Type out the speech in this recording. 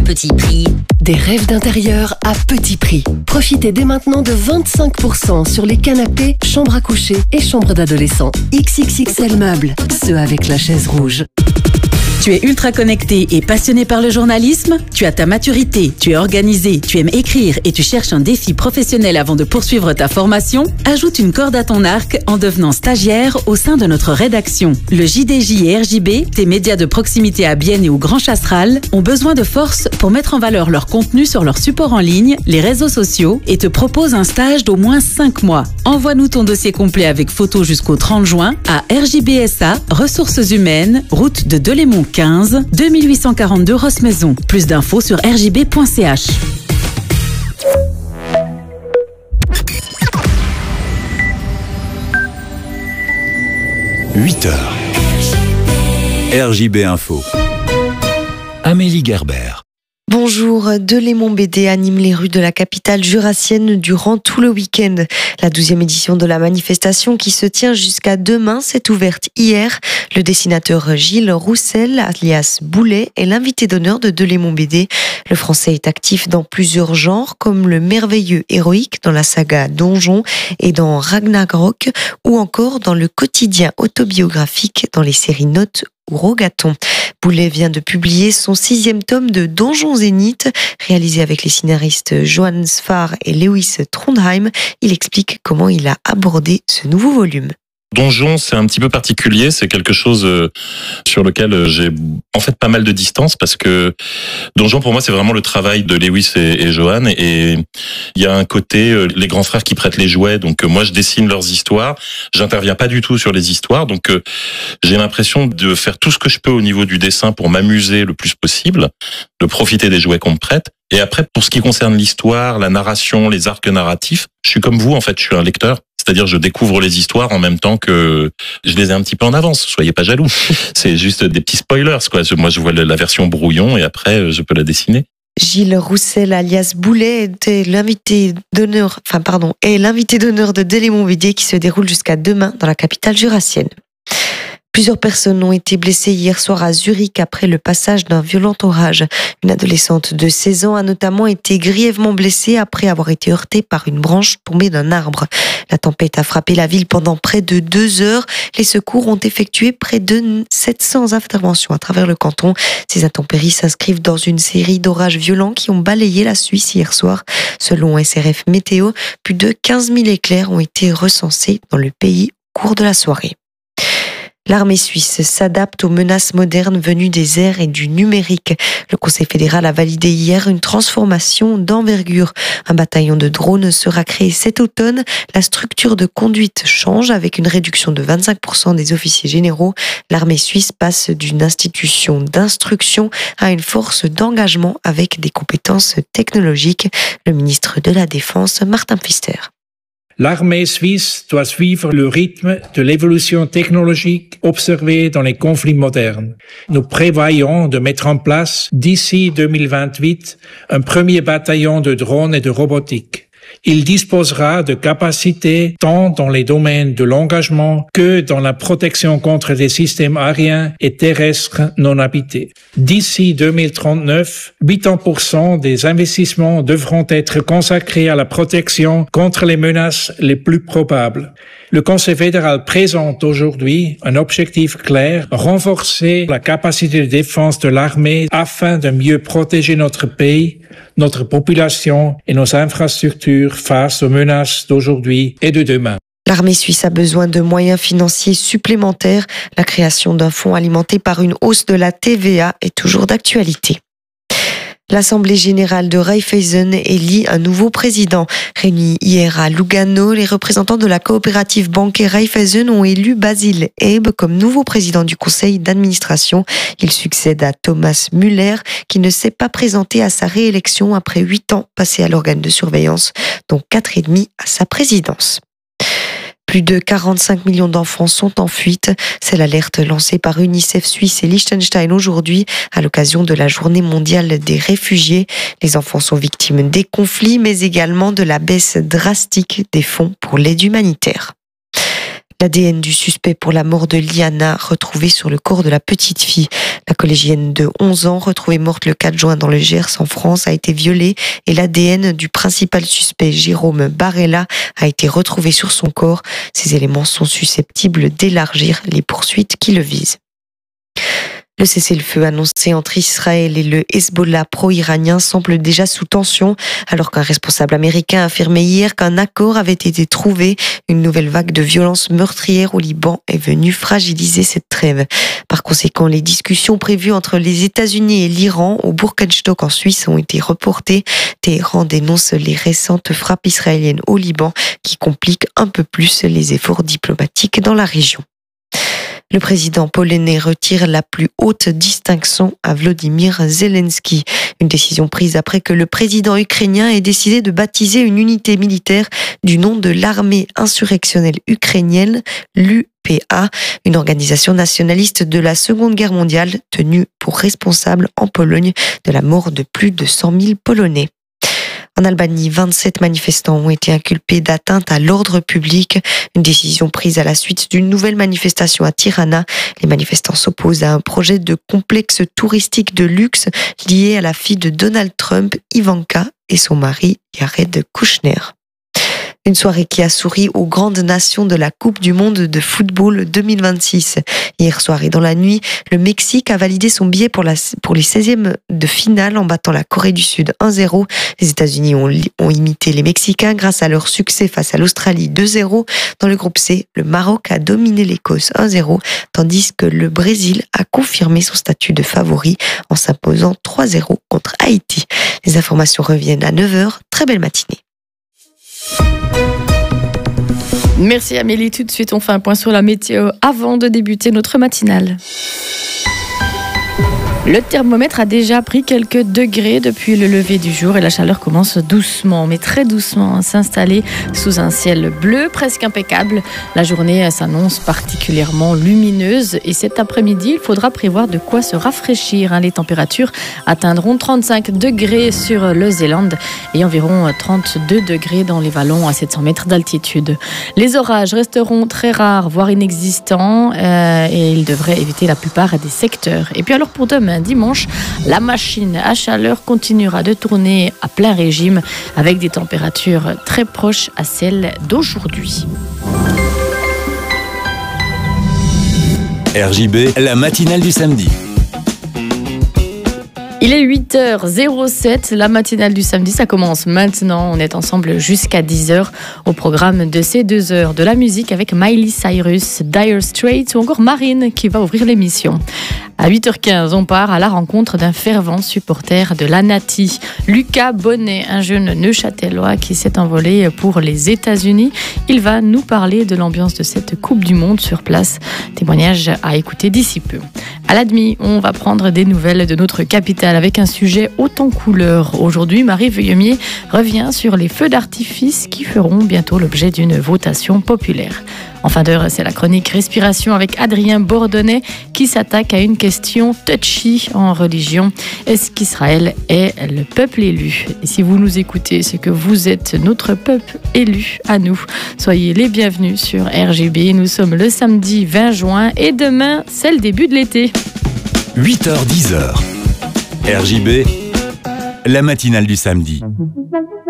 petit prix. Des rêves d'intérieur à petit prix. Profitez dès maintenant de 25% sur les canapés, chambres à coucher et chambres d'adolescents. XXXL Meubles, ceux avec la chaise rouge. Tu es ultra connecté et passionné par le journalisme? Tu as ta maturité, tu es organisé, tu aimes écrire et tu cherches un défi professionnel avant de poursuivre ta formation? Ajoute une corde à ton arc en devenant stagiaire au sein de notre rédaction. Le JDJ et RJB, tes médias de proximité à Bienne et au Grand Chasseral, ont besoin de force pour mettre en valeur leur contenu sur leur support en ligne, les réseaux sociaux et te proposent un stage d'au moins 5 mois. Envoie-nous ton dossier complet avec photo jusqu'au 30 juin à RJBSA, Ressources Humaines, route de Delémont 15, 2842 Rossemaison. Plus d'infos sur rjb.ch. « 8h. RJB Info. Amélie Gerber. Bonjour, Delémont BD anime les rues de la capitale jurassienne durant tout le week-end. La 12e édition de la manifestation qui se tient jusqu'à demain s'est ouverte hier. Le dessinateur Gilles Roussel, alias Boulet, est l'invité d'honneur de Delémont BD. Le français est actif dans plusieurs genres comme le merveilleux héroïque dans la saga Donjon et dans Ragnarok ou encore dans le quotidien autobiographique dans les séries Notes ou Rogaton. Boulet vient de publier son 6e tome de Donjon Zénith, réalisé avec les scénaristes Johan Sfar et Lewis Trondheim. Il explique comment il a abordé ce nouveau volume. Donjon, c'est un petit peu particulier, c'est quelque chose sur lequel j'ai en fait pas mal de distance parce que Donjon pour moi c'est vraiment le travail de Lewis et Johan et il y a un côté les grands frères qui prêtent les jouets, donc moi je dessine leurs histoires, j'interviens pas du tout sur les histoires, donc j'ai l'impression de faire tout ce que je peux au niveau du dessin pour m'amuser le plus possible, de profiter des jouets qu'on me prête. Et après, pour ce qui concerne l'histoire, la narration, les arcs narratifs, je suis comme vous, en fait, je suis un lecteur. C'est-à-dire, je découvre les histoires en même temps que je les ai un petit peu en avance. Soyez pas jaloux. C'est juste des petits spoilers, quoi. Moi, je vois la version brouillon et après, je peux la dessiner. Gilles Roussel, alias Boulet, est l'invité d'honneur de Delémont BD qui se déroule jusqu'à demain dans la capitale jurassienne. Plusieurs personnes ont été blessées hier soir à Zurich après le passage d'un violent orage. Une adolescente de 16 ans a notamment été grièvement blessée après avoir été heurtée par une branche tombée d'un arbre. La tempête a frappé la ville pendant près de 2 heures. Les secours ont effectué près de 700 interventions à travers le canton. Ces intempéries s'inscrivent dans une série d'orages violents qui ont balayé la Suisse hier soir. Selon SRF Météo, plus de 15 000 éclairs ont été recensés dans le pays au cours de la soirée. L'armée suisse s'adapte aux menaces modernes venues des airs et du numérique. Le Conseil fédéral a validé hier une transformation d'envergure. Un bataillon de drones sera créé cet automne. La structure de conduite change avec une réduction de 25% des officiers généraux. L'armée suisse passe d'une institution d'instruction à une force d'engagement avec des compétences technologiques. Le ministre de la Défense, Martin Pfister. L'armée suisse doit suivre le rythme de l'évolution technologique observée dans les conflits modernes. Nous prévoyons de mettre en place, d'ici 2028, un premier bataillon de drones et de robotique. Il disposera de capacités tant dans les domaines de l'engagement que dans la protection contre des systèmes aériens et terrestres non habités. D'ici 2039, 80% des investissements devront être consacrés à la protection contre les menaces les plus probables. Le Conseil fédéral présente aujourd'hui un objectif clair, renforcer la capacité de défense de l'armée afin de mieux protéger notre pays, notre population et nos infrastructures face aux menaces d'aujourd'hui et de demain. L'armée suisse a besoin de moyens financiers supplémentaires. La création d'un fonds alimenté par une hausse de la TVA est toujours d'actualité. L'Assemblée générale de Raiffeisen élit un nouveau président. Réunis hier à Lugano, les représentants de la coopérative bancaire Raiffeisen ont élu Basile Ebe comme nouveau président du conseil d'administration. Il succède à Thomas Müller, qui ne s'est pas présenté à sa réélection après 8 ans passés à l'organe de surveillance, dont 4 et demi à sa présidence. Plus de 45 millions d'enfants sont en fuite. C'est l'alerte lancée par UNICEF Suisse et Liechtenstein aujourd'hui à l'occasion de la Journée mondiale des réfugiés. Les enfants sont victimes des conflits, mais également de la baisse drastique des fonds pour l'aide humanitaire. L'ADN du suspect pour la mort de Liana retrouvé sur le corps de la petite fille. La collégienne de 11 ans, retrouvée morte le 4 juin dans le Gers en France, a été violée et l'ADN du principal suspect, Jérôme Barella, a été retrouvé sur son corps. Ces éléments sont susceptibles d'élargir les poursuites qui le visent. Le cessez-le-feu annoncé entre Israël et le Hezbollah pro-iranien semble déjà sous tension, alors qu'un responsable américain a affirmé hier qu'un accord avait été trouvé. Une nouvelle vague de violences meurtrières au Liban est venue fragiliser cette trêve. Par conséquent, les discussions prévues entre les États-Unis et l'Iran au Burgenstock en Suisse ont été reportées. Téhéran dénonce les récentes frappes israéliennes au Liban qui compliquent un peu plus les efforts diplomatiques dans la région. Le président polonais retire la plus haute distinction à Volodymyr Zelensky. Une décision prise après que le président ukrainien ait décidé de baptiser une unité militaire du nom de l'armée insurrectionnelle ukrainienne, l'UPA, une organisation nationaliste de la Seconde Guerre mondiale tenue pour responsable en Pologne de la mort de plus de 100 000 Polonais. En Albanie, 27 manifestants ont été inculpés d'atteinte à l'ordre public, une décision prise à la suite d'une nouvelle manifestation à Tirana. Les manifestants s'opposent à un projet de complexe touristique de luxe lié à la fille de Donald Trump, Ivanka, et son mari, Jared Kushner. Une soirée qui a souri aux grandes nations de la Coupe du monde de football 2026. Hier soir et dans la nuit, le Mexique a validé son billet pour les 16e de finale en battant la Corée du Sud 1-0. Les États-Unis ont imité les Mexicains grâce à leur succès face à l'Australie 2-0. Dans le groupe C, le Maroc a dominé l'Écosse 1-0, tandis que le Brésil a confirmé son statut de favori en s'imposant 3-0 contre Haïti. Les informations reviennent à 9h. Très belle matinée. Merci Amélie, tout de suite on fait un point sur la météo avant de débuter notre matinale. Le thermomètre a déjà pris quelques degrés depuis le lever du jour et la chaleur commence doucement, mais très doucement, à s'installer sous un ciel bleu presque impeccable. La journée s'annonce particulièrement lumineuse et cet après-midi, il faudra prévoir de quoi se rafraîchir. Les températures atteindront 35 degrés sur le Zélande et environ 32 degrés dans les vallons à 700 mètres d'altitude. Les orages resteront très rares, voire inexistants et ils devraient éviter la plupart des secteurs. Et puis alors pour demain, dimanche, la machine à chaleur continuera de tourner à plein régime avec des températures très proches à celles d'aujourd'hui. RJB, la matinale du samedi. Il est 8h07, la matinale du samedi, ça commence maintenant. On est ensemble jusqu'à 10h au programme de ces 2 heures de la musique avec Miley Cyrus, Dire Straits ou encore Marine qui va ouvrir l'émission. À 8h15, on part à la rencontre d'un fervent supporter de l'Anati, Lucas Bonnet, un jeune Neuchâtelois qui s'est envolé pour les États-Unis. Il va nous parler de l'ambiance de cette Coupe du Monde sur place. Témoignage à écouter d'ici peu. À la demi, on va prendre des nouvelles de notre capitale avec un sujet haut en couleur. Aujourd'hui, Marie Veuillemier revient sur les feux d'artifice qui feront bientôt l'objet d'une votation populaire. En fin d'heure, c'est la chronique Respiration avec Adrien Bourdonnet qui s'attaque à une question touchy en religion. Est-ce qu'Israël est le peuple élu ? Et si vous nous écoutez, c'est que vous êtes notre peuple élu à nous. Soyez les bienvenus sur RJB. Nous sommes le samedi 20 juin et demain, c'est le début de l'été. 8h-10h. RJB, la matinale du samedi.